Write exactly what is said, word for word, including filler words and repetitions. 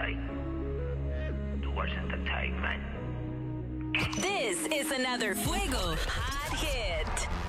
like towards entertainment. This is another Fuego Hot Hit.